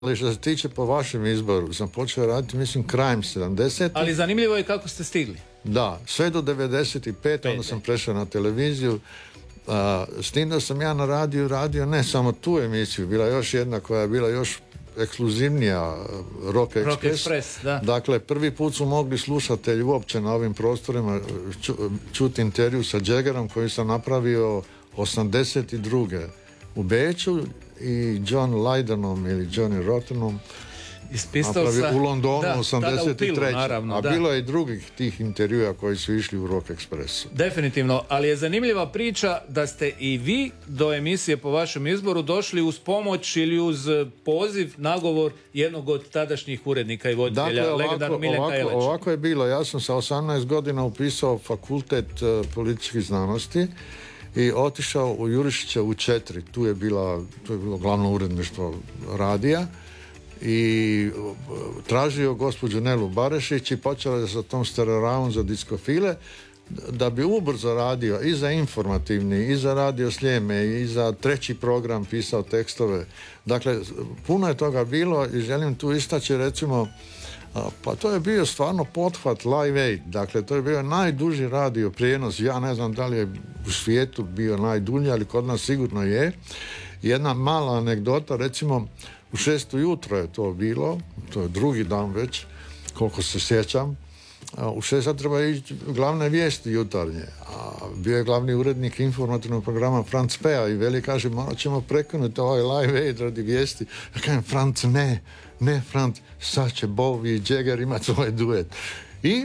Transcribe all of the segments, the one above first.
Ali što se tiče po vašem izboru, sam počeo raditi, mislim, krajem 70. Ali zanimljivo je kako ste stigli. Da, sve do 95. Onda sam prešao na televiziju. S tim da sam ja na radiju radio ne samo tu emisiju, bila je još jedna koja je bila još ekskluzivnija, Rock Express. Da. Dakle, prvi put su mogli slušatelji uopće na ovim prostorima čuti intervju sa Jaggerom koji sam napravio 82. u Beču i John Lydenom ili Johnny Rottenom napravio u Londonu 83. Naravno, a bilo je i drugih tih intervjua koji su išli u Rock Expressu. Definitivno, ali je zanimljiva priča da ste i vi do emisije po vašem izboru došli uz pomoć ili uz poziv, nagovor jednog od tadašnjih urednika i voditelja, dakle, legendarnog Miljenka Jelačića. Ovako je bilo, ja sam sa 18 godina upisao fakultet političkih znanosti i otišao u Jurišića u 4. Tu je bilo glavno uredništvo radija i tražio gospođu Nelu Barešić i počela je sa tom stereoravom za diskofile da bi ubrzo radio i za informativni, i za radio Sljeme, i za 3. program pisao tekstove. Dakle, puno je toga bilo i želim tu istaći, recimo, pa to je bio stvarno pothvat Live Aid. Dakle, to je bio najduži radio prijenos. Ja ne znam da li je u svijetu bio najdulji, ali kod nas sigurno je. Jedna mala anegdota, recimo, u 6 ujutro je to bilo, to je drugi dan već, koliko se sjećam. U 6 treba ići glavne vijesti jutarnje. A bio je glavni urednik informativnog programa Franz Pea i veli kaže, morat ćemo prekinuti ovaj Live Aid radi vijesti. Ja kažem, Franz, ne Franz, sad će Bowie i Jagger imati svoj duet. I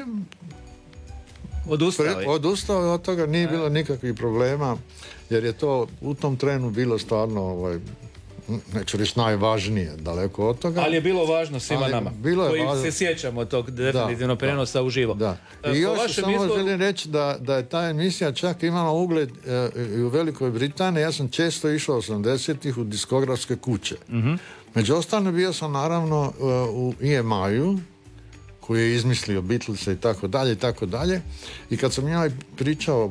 odustao je od toga, nije bilo nikakvih problema, jer je to u tom trenu bilo stvarno neću reći najvažnije, daleko od toga. Ali je bilo važno svima nama, koji se sjećamo tog definitivno prenosa uživo. Da. I još samo želim reći da je ta emisija čak imala ugled i u Velikoj Britaniji. Ja sam često išao 80-ih u diskografske kuće. Među ostalim bio sam naravno u EMI-u, koji je izmislio Beatlesa i tako dalje i tako dalje. I kad sam ja pričao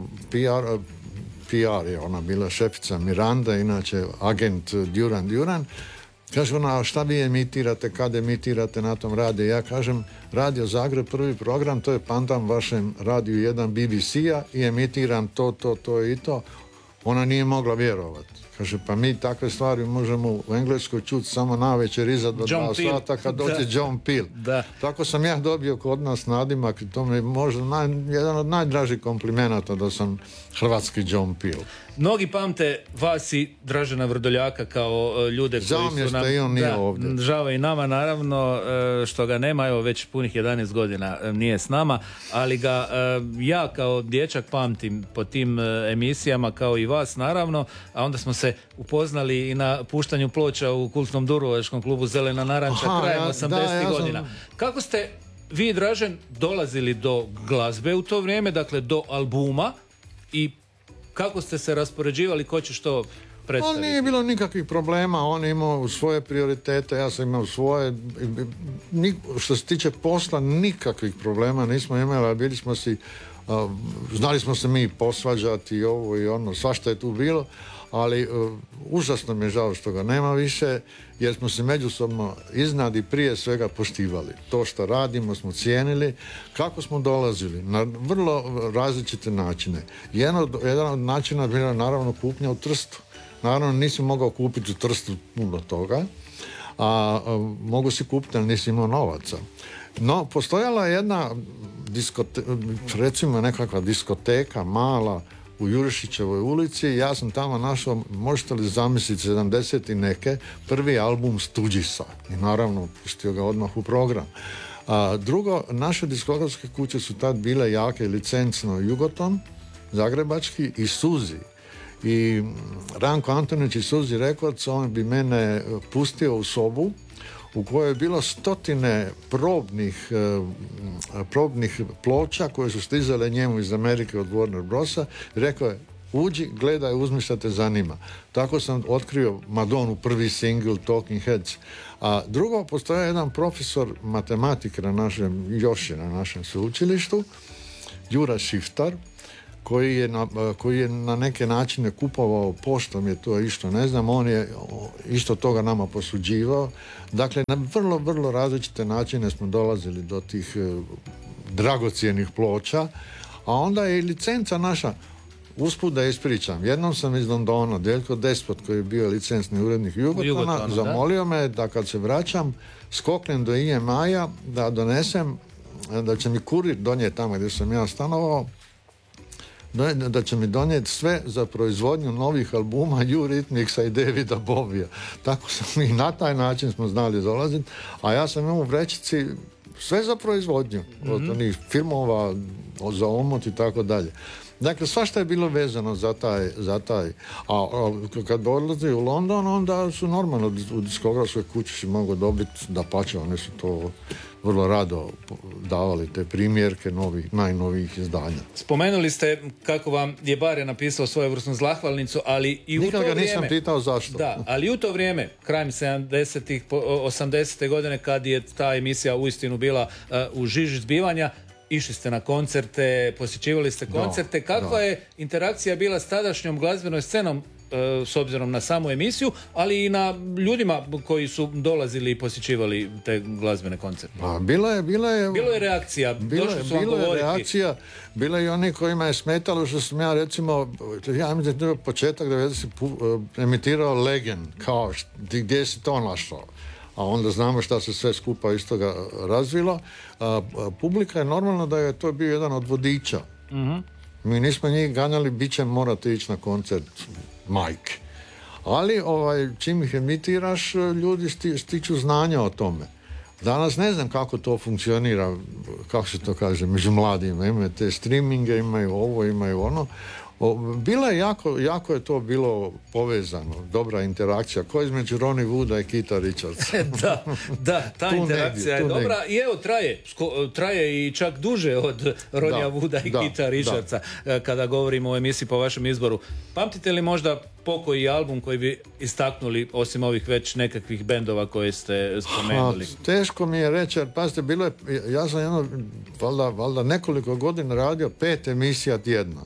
PR je ona bila šefica Miranda, inače agent Duran, kaže ona, šta vi emitirate, kad emitirate na tom radiju? Ja kažem, Radio Zagreb, prvi program, to je pandan vašem radiju 1 BBC-a i emitiram to i to. Ona nije mogla vjerovati. Kaže, pa mi takve stvari možemo u Engleskoj čuti samo navečer iza do 2 sata kad dođe John Peel. Da. Tako sam ja dobio kod nas nadimak i to mi je možda jedan od najdražih komplimenata da sam hrvatski John Peel. Mnogi pamte vas i Dražena Vrdoljaka kao ljude koji su nam... Žao mi je što i on nije ovdje. Žao i nama, naravno, što ga nema, evo već punih 11 godina nije s nama, ali ga ja kao dječak pamtim po tim emisijama, kao i vas, naravno, a onda smo se upoznali i na puštanju ploča u kultnom Dubrovačkom klubu Zelena naranča krajem 80. godina. Kako ste vi, Dražen, dolazili do glazbe u to vrijeme, dakle do albuma, i kako ste se raspoređivali, ko će što predstaviti? Nije bilo nikakvih problema, on je imao svoje prioritete, ja sam imao svoje. Što se tiče posla, nikakvih problema nismo imali, a bili smo si, znali smo se mi posvađati i ovo i ono, svašta je tu bilo, ali užasno mi je žao što ga nema više, jer smo se međusobno iznad i prije svega poštivali. To što radimo smo cijenili. Kako smo dolazili? Na vrlo različite načine. Jedan od načina bila naravno kupnja u Trstu. Naravno nisi mogao kupiti u Trstu puno toga, a mogu si kupiti, ali nisi imao novaca. No, postojala je jedna recimo nekakva diskoteka mala u Jurišićevoj ulici. Ja sam tamo našao, možete li zamisliti, 70 i neke, prvi album Stuđisa i naravno pustio ga odmah u program. Drugo, naše diskografske kuće su tad bile jake, licencno Jugoton, zagrebački, i Suzi. I Ranko Antonić i Suzi Records, on bi mene pustio u sobu u kojoj je bilo 100 probnih ploča koje su stizale njemu iz Amerike od Warner Brosa, i rekao je, uđi, gledaj, uzmi šta te zanima. Tako sam otkrio Madonu, prvi single Talking Heads. A drugo, postoje jedan profesor matematike na našem sveučilištu, Jura Šiftar, koji je na neke načine kupovao poštom, je to isto, ne znam, on je isto toga nama posuđivao. Dakle, na vrlo, vrlo različite načine smo dolazili do tih dragocjenih ploča, a onda je i licenca naša. Usput da ispričam, jednom sam iz Londona, Deljko Despot, koji je bio licencni urednik Jugotona, zamolio me da kad se vraćam skoknem do IMI-a da donesem, da će mi kurir donijeti tamo gdje sam ja stanovao, da će mi donijeti sve za proizvodnju novih albuma Eurythmicsa i Davida Bovija. Tako sam i na taj način smo znali dolaziti, a ja sam imao u vrećici sve za proizvodnju, od onih filmova, za omot i tako dalje. Dakle, svašta je bilo vezano za taj. A kad odlazi u London, onda su normalno u diskografskoj kući si mogu dobiti, dapače, oni su to vrlo rado davali, te primjerke najnovijih izdanja. Spomenuli ste kako vam je Bare napisao svojevrsnu zahvalnicu, ali i u to vrijeme... Nikad ga nisam pitao zašto. Da, ali u to vrijeme, krajem 70-ih, 80. godine, kad je ta emisija uistinu bila u žiži zbivanja, išli ste na koncerte, posjećivali ste koncerte. Kakva je interakcija bila s tadašnjom glazbenom scenom, s obzirom na samu emisiju, ali i na ljudima koji su dolazili i posjećivali te glazbene koncerte? Bilo je reakcija. Bilo je reakcija. Bilo je i oni kojima je smetalo što sam ja, recimo, ja mislim da je početak 90 emitirao Legend, kao gdje si to našao? A onda znamo šta se sve skupa iz toga razvilo. Publika je normalno da je to bio jedan od vodiča. Mi nismo njih ganjali, bit će morate ići na koncert majke. Ali čim ih emitiraš, ljudi stiču znanja o tome. Danas ne znam kako to funkcionira, kako se to kaže, među mladima. Imaju te streaminge, imaju ovo, imaju ono. Bilo je jako je to bilo povezano, dobra interakcija, ko između Ronnie Wooda i Keitha Richardsa. da, ta interakcija je dobra i evo traje i čak duže od Ronnie Wooda i Keitha Richardsa kada govorimo o emisiji po vašem izboru. Pamtite li možda pokoji album koji bi istaknuli osim ovih već nekakvih bendova koje ste spomenuli? Teško mi je reći, jer pazite, bilo je, ja sam valjda nekoliko godina radio 5 emisija tjedno.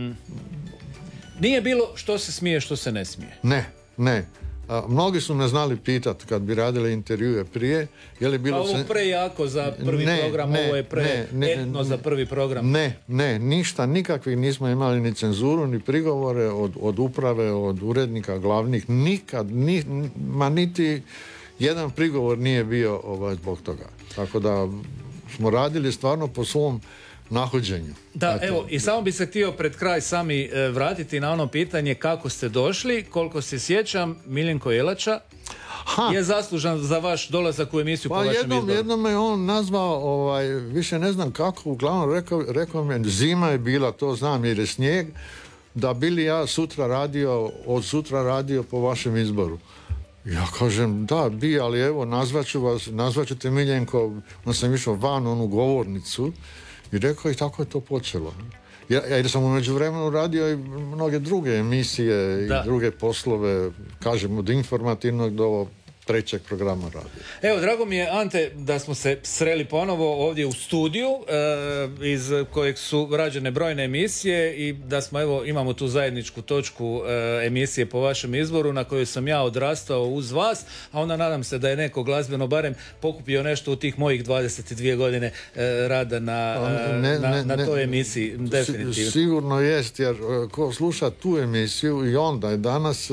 Nije bilo što se smije, što se ne smije. Ne. Mnogi su me znali pitati kad bi radili intervjue prije, je li bilo... Pa ovo prejako za prvi program, ovo je etno za prvi program. Ne, ništa, nikakvih nismo imali ni cenzuru, ni prigovore od uprave, od urednika glavnih, nikad, niti jedan prigovor nije bio zbog toga. Tako da smo radili stvarno po svom nahođenju. Da, evo, i samo bi se htio pred kraj sami vratiti na ono pitanje kako ste došli. Koliko se sjećam, Miljenko Jelača je zaslužan za vaš dolazak u emisiju po vašem izboru. Jednom me on nazvao, više ne znam kako, uglavnom rekao mi, zima je bila, to znam jer je snijeg, da bili ja od sutra radio po vašem izboru. Ja kažem, da, ali evo, nazvat ćete Miljenko, on sam išao van onu govornicu i rekao i tako je to počelo. Jer sam u međuvremenu radio i mnoge druge emisije i druge poslove, kažem, od informativnog do trećeg programa radio. Evo, drago mi je, Ante, da smo se sreli ponovo ovdje u studiju iz kojeg su rađene brojne emisije i da smo, evo, imamo tu zajedničku točku emisije po vašem izboru na kojoj sam ja odrastao uz vas, a onda nadam se da je neko glazbeno barem pokupio nešto u tih mojih 22 godine rada na toj emisiji, definitivno. Sigurno jest, jer ko sluša tu emisiju i onda je danas...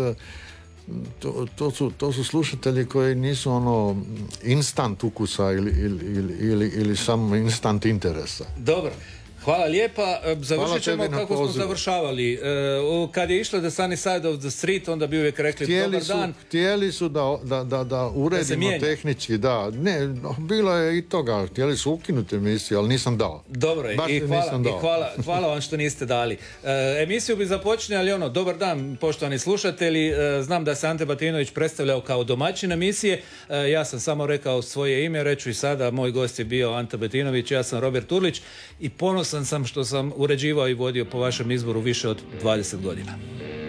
To su slušatelji koji nisu instant ukusa ili samo instant interesa. Dobro. Hvala lijepa. Završit ćemo kako smo završavali. Kad je išlo The Sunny Side of the Street, onda bi uvijek rekli dobar dan. Htjeli su da uredimo tehnički, da. Ne, bilo je i toga. Htjeli su ukinuti emisiju, ali nisam dao. Dobro, hvala vam što niste dali. Emisiju bi započinjali dobar dan, poštovani slušatelji. Znam da se Ante Batinović predstavljao kao domaćin emisije. Ja sam samo rekao svoje ime, reću i sada, moj gost je bio Ante Batinović, ja sam Robert Turlić i ponosan sam što sam uređivao i vodio po vašem izboru više od 20 godina.